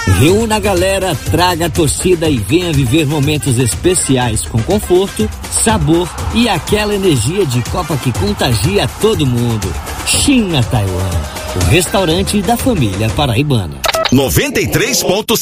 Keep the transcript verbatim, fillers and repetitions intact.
Reúna a galera, traga a torcida e venha viver momentos especiais com conforto, sabor e aquela energia de Copa que contagia todo mundo. China Taiwan, o restaurante da família paraibana. noventa e três ponto